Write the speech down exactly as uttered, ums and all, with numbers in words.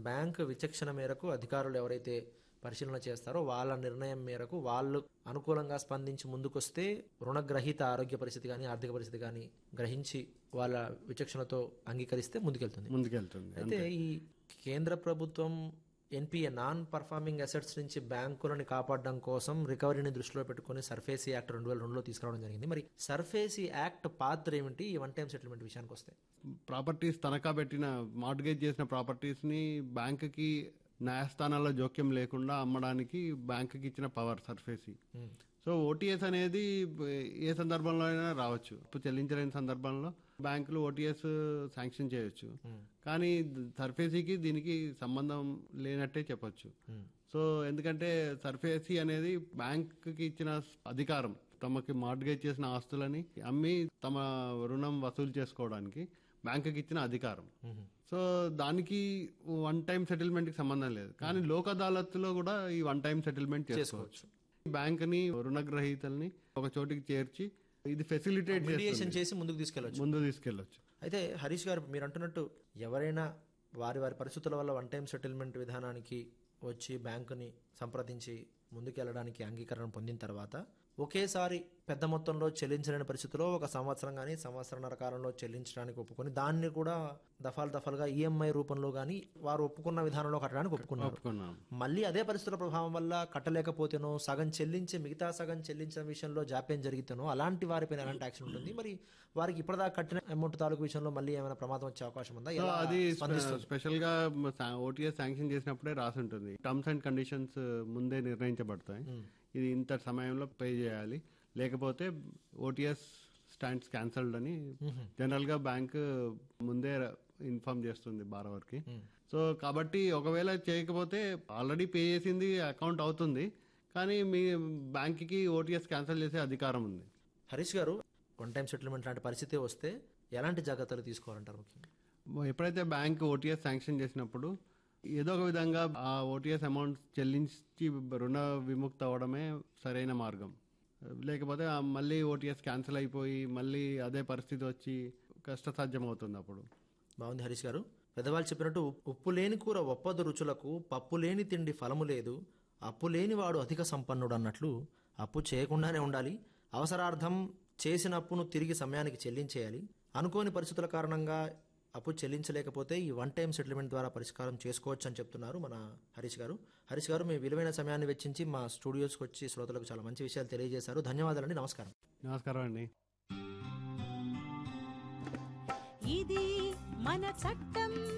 Bank విచక్షణ మేరకు అధికారులు ఎవరైతే పరిశీలన చేస్తారో వాళ్ళ నిర్ణయం మేరకు వాళ్ళు అనుకూలంగా స్పందించి ముందుకొస్తే రుణగ్రహీత ఆరోగ్య పరిస్థితి కానీ ఆర్థిక పరిస్థితి కానీ గ్రహించి వాళ్ళ విచక్షణతో అంగీకరిస్తే ముందుకెళ్తుంది ముందుకెళ్తుంది అయితే ఈ కేంద్ర ప్రభుత్వం ఎన్పిఏ నాన్ పర్ఫార్మింగ్ అసెట్స్ నుంచి బ్యాంకులను కాపాడడం కోసం రికవరీని దృష్టిలో పెట్టుకుని సర్ఫేసీ యాక్ట్ రెండు వేల రెండులో తీసుకురావడం జరిగింది. మరి సర్ఫేసీ యాక్ట్ పాత్ర ఏమిటి ఈ వన్ టైం సెటిల్మెంట్ విషయానికి వస్తే? ప్రాపర్టీస్ తనఖా పెట్టిన మార్ట్గేజ్ చేసిన ప్రాపర్టీస్ ని బ్యాంక్ కి న్యాయస్థానాల్లో జోక్యం లేకుండా అమ్మడానికి బ్యాంక్ కి ఇచ్చిన పవర్ సర్ఫేసీ. సో ఓటీఎస్ అనేది ఏ సందర్భంలో అయినా రావచ్చు. అప్పు చెల్లించలేని సందర్భంలో బ్యాంకులు ఓటీఎస్ శాంక్షన్ చేయొచ్చు. కానీ సర్ఫేసీకి దీనికి సంబంధం లేనట్టే చెప్పొచ్చు. సో ఎందుకంటే సర్ఫేసీ అనేది బ్యాంక్ కి ఇచ్చిన అధికారం, తమకి మార్ట్గేజ్ చేసిన ఆస్తులని అమ్మి తమ రుణం వసూలు చేసుకోవడానికి బ్యాంకుకి ఇచ్చిన అధికారం. సో దానికి వన్ టైం సెటిల్మెంట్ కి సంబంధం లేదు. కానీ లోక్ అదాలత్లో కూడా ఈ వన్ టైం సెటిల్మెంట్ చేసుకోవచ్చు. బ్యాంక్ ని రుణగ్రహీతల్ని ఒక చోటికి చేర్చి ఇది ఫెసిలిటేట్ చేసి ముందుకు తీసుకెళ్లొచ్చు ముందు తీసుకెళ్లొచ్చు అయితే హరీష్ గారు మీరు అంటున్నట్టు ఎవరైనా వారి వారి పరిస్థితుల వల్ల వన్ టైం సెటిల్మెంట్ విధానానికి వచ్చి బ్యాంకుని సంప్రదించి ముందుకెళ్లడానికి అంగీకారం పొందిన తర్వాత ఒకేసారి పెద్ద మొత్తంలో చెల్లించలేని పరిస్థితిలో ఒక సంవత్సరం కానీ సంవత్సరంన్నర కాలంలో చెల్లించడానికి ఒప్పుకొని దాన్ని కూడా దఫాలు దఫాలుగా ఈఎంఐ రూపంలో కానీ వారు ఒప్పుకున్న విధానంలో కట్టడానికి ఒప్పుకున్నారు. మళ్ళీ అదే పరిస్థితుల ప్రభావం వల్ల కట్టలేకపోతేనో సగం చెల్లించి మిగతా సగం చెల్లించిన విషయంలో జాప్యం జరిగితేనో అలాంటి వారిపైన ఎలాంటి యాక్షన్ ఉంటుంది? మరి వారికి ఇప్పటిదాకా కట్టిన అమౌంట్ తాలూకు విషయంలో మళ్ళీ ఏమైనా ప్రమాదం వచ్చే అవకాశం ఉందా? అది స్పెషల్ గా ఓటీఎస్ శాంక్షన్ చేసినప్పుడే రాసి ఉంటుంది. టర్మ్స్ అండ్ కండిషన్స్ ముందే నిర్ణయించబడతాయి. ఇది ఇంత సమయంలో పే చేయాలి, లేకపోతే ఓటీఎస్ స్టాండ్స్ క్యాన్సల్డ్ అని జనరల్ గా బ్యాంక్ ముందే ఇన్ఫార్మ్ చేస్తుంది బారోవర్ కి. సో కాబట్టి ఒకవేళ చేయకపోతే ఆల్రెడీ పే చేసింది అకౌంట్ అవుతుంది, కానీ మీ బ్యాంక్ కి ఓటీఎస్ క్యాన్సిల్ చేసే అధికారం ఉంది. హరీష్ గారు, వన్ టైం సెటిల్మెంట్ లాంటి పరిస్థితి వస్తే ఎలాంటి జాగ్రత్తలు తీసుకోవాలంటారు? ముఖ్యంగా ఎప్పుడైతే బ్యాంక్ ఓటీఎస్ శాంక్షన్ చేసినప్పుడు ఏదో ఒక విధంగా ఆ ఓటీఎస్ అమౌంట్ చెల్లించి రుణ విముక్త అవడమే సరైన మార్గం. లేకపోతే మళ్ళీ ఓటీఎస్ క్యాన్సిల్ అయిపోయి మళ్ళీ అదే పరిస్థితి వచ్చి కష్టసాధ్యం అవుతుంది. అప్పుడు బాగుంది హరీష్ గారు. పెద్దవాళ్ళు చెప్పినట్టు ఉప్పు లేని కూర ఒప్పదు రుచులకు, పప్పు లేని తిండి ఫలము లేదు, అప్పు లేని వాడు అధిక సంపన్నుడు అన్నట్లు అప్పు చేయకుండానే ఉండాలి. అవసరార్థం చేసిన అప్పును తిరిగి సమయానికి చెల్లించేయాలి. అనుకోని పరిస్థితుల కారణంగా అప్పు చెల్లించలేకపోతే ఈ వన్ టైం సెటిల్మెంట్ ద్వారా పరిష్కారం చేసుకోవచ్చు అని చెప్తున్నారు మన హరీష్ గారు. హరీష్ గారు, మీ విలువైన సమయాన్ని వెచ్చించి మా స్టూడియోస్కి వచ్చి శ్రోతలకు చాలా మంచి విషయాలు తెలియజేశారు. ధన్యవాదాలండి. నమస్కారం. నమస్కారం అండి. ఇది మన చట్టం.